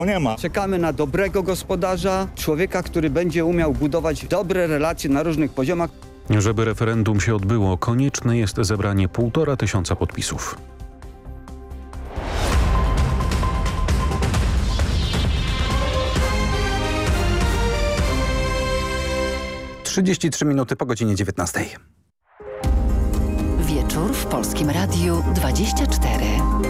Nie ma. Czekamy na dobrego gospodarza, człowieka, który będzie umiał budować dobre relacje na różnych poziomach. Żeby referendum się odbyło, konieczne jest zebranie 1500 podpisów. Trzy minuty po godzinie 19. Wieczór w Polskim Radiu 24.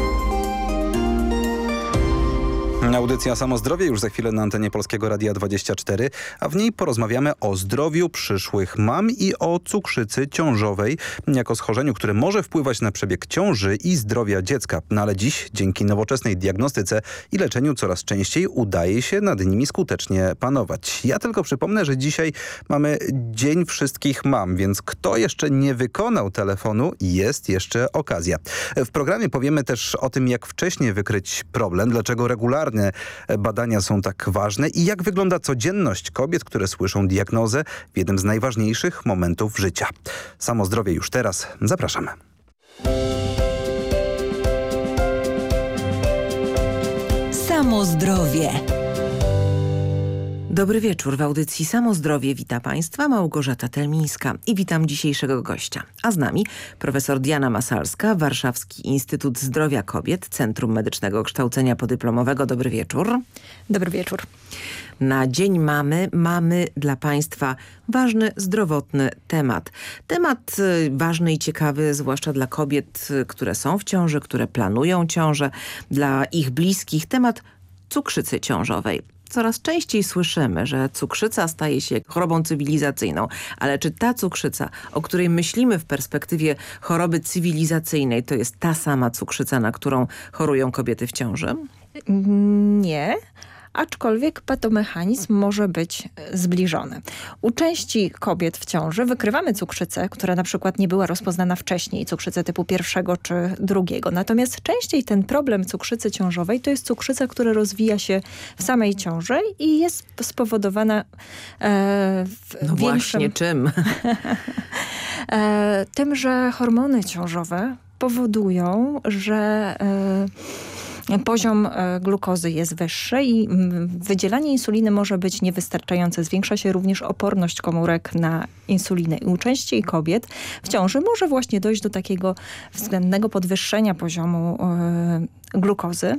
Audycja Samozdrowie już za chwilę na antenie Polskiego Radia 24, a w niej porozmawiamy o zdrowiu przyszłych mam i o cukrzycy ciążowej jako schorzeniu, które może wpływać na przebieg ciąży i zdrowia dziecka. No ale dziś dzięki nowoczesnej diagnostyce i leczeniu coraz częściej udaje się nad nimi skutecznie panować. Ja tylko przypomnę, że dzisiaj mamy Dzień Wszystkich Mam, więc kto jeszcze nie wykonał telefonu, jest jeszcze okazja. W programie powiemy też o tym, jak wcześniej wykryć problem, dlaczego regularnie badania są tak ważne i jak wygląda codzienność kobiet, które słyszą diagnozę w jednym z najważniejszych momentów życia. Samozdrowie już teraz. Zapraszamy. Samozdrowie. Dobry wieczór. W audycji Samozdrowie wita Państwa Małgorzata Telmińska i witam dzisiejszego gościa. A z nami profesor Diana Masalska, Warszawski Instytut Zdrowia Kobiet, Centrum Medycznego Kształcenia Podyplomowego. Dobry wieczór. Dobry wieczór. Na Dzień Mamy mamy dla Państwa ważny, zdrowotny temat. Temat ważny i ciekawy, zwłaszcza dla kobiet, które są w ciąży, które planują ciążę, dla ich bliskich. Temat cukrzycy ciążowej. Coraz częściej słyszymy, że cukrzyca staje się chorobą cywilizacyjną, ale czy ta cukrzyca, o której myślimy w perspektywie choroby cywilizacyjnej, to jest ta sama cukrzyca, na którą chorują kobiety w ciąży? Nie. Aczkolwiek patomechanizm może być zbliżony. U części kobiet w ciąży wykrywamy cukrzycę, która na przykład nie była rozpoznana wcześniej, cukrzycę typu 1 czy 2. Natomiast częściej ten problem cukrzycy ciążowej to jest cukrzyca, która rozwija się w samej ciąży i jest spowodowana No właśnie, czym? Tym, że hormony ciążowe powodują, że poziom glukozy jest wyższy i wydzielanie insuliny może być niewystarczające. Zwiększa się również oporność komórek na insulinę. I u części kobiet w ciąży może właśnie dojść do takiego względnego podwyższenia poziomu glukozy.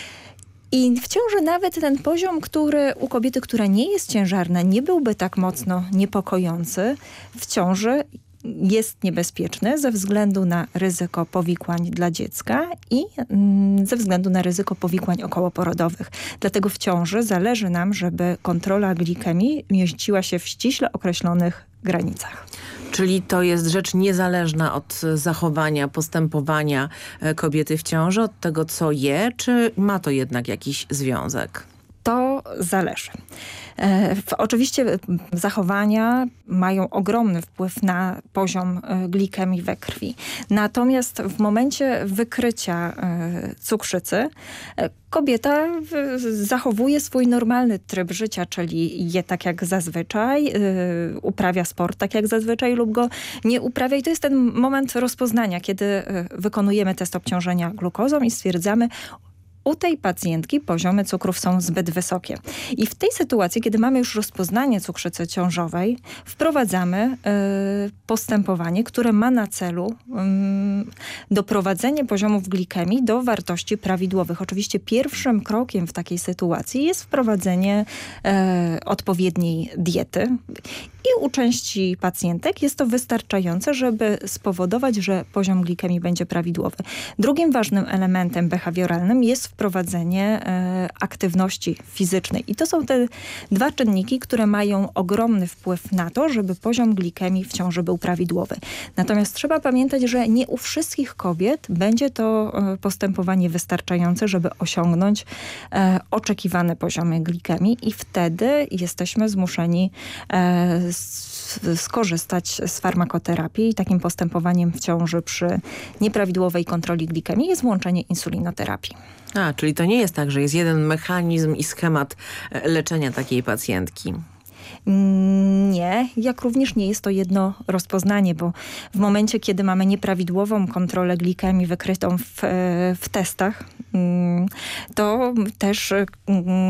I w ciąży nawet ten poziom, który u kobiety, która nie jest ciężarna, nie byłby tak mocno niepokojący, w ciąży jest niebezpieczny ze względu na ryzyko powikłań dla dziecka i ze względu na ryzyko powikłań okołoporodowych. Dlatego w ciąży zależy nam, żeby kontrola glikemii mieściła się w ściśle określonych granicach. Czyli to jest rzecz niezależna od zachowania, postępowania kobiety w ciąży, od tego co je, czy ma to jednak jakiś związek? To zależy. Oczywiście zachowania mają ogromny wpływ na poziom glikemii we krwi. Natomiast w momencie wykrycia cukrzycy kobieta zachowuje swój normalny tryb życia, czyli je tak jak zazwyczaj, uprawia sport tak jak zazwyczaj lub go nie uprawia. I to jest ten moment rozpoznania, kiedy wykonujemy test obciążenia glukozą i stwierdzamy, u tej pacjentki poziomy cukrów są zbyt wysokie. I w tej sytuacji, kiedy mamy już rozpoznanie cukrzycy ciążowej, wprowadzamy postępowanie, które ma na celu doprowadzenie poziomów glikemii do wartości prawidłowych. Oczywiście pierwszym krokiem w takiej sytuacji jest wprowadzenie odpowiedniej diety. I u części pacjentek jest to wystarczające, żeby spowodować, że poziom glikemii będzie prawidłowy. Drugim ważnym elementem behawioralnym jest wprowadzenie aktywności fizycznej. I to są te dwa czynniki, które mają ogromny wpływ na to, żeby poziom glikemii w ciąży był prawidłowy. Natomiast trzeba pamiętać, że nie u wszystkich kobiet będzie to postępowanie wystarczające, żeby osiągnąć oczekiwane poziomy glikemii i wtedy jesteśmy zmuszeni skorzystać z farmakoterapii. Takim postępowaniem w ciąży przy nieprawidłowej kontroli glikemii jest włączenie insulinoterapii. Czyli to nie jest tak, że jest jeden mechanizm i schemat leczenia takiej pacjentki. Nie, jak również nie jest to jedno rozpoznanie, bo w momencie, kiedy mamy nieprawidłową kontrolę glikemii wykrytą w testach, to też